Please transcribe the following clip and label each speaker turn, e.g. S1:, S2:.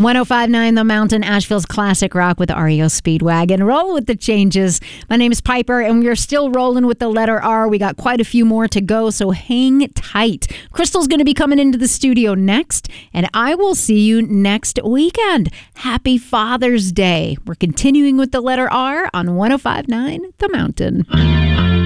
S1: 105.9 The Mountain, Asheville's classic rock with REO Speedwagon. Roll with the changes. My name is Piper, and we are still rolling with the letter R. We got quite a few more to go, so hang tight. Crystal's going to be coming into the studio next, and I will see you next weekend. Happy Father's Day. We're continuing with the letter R on 105.9 The Mountain.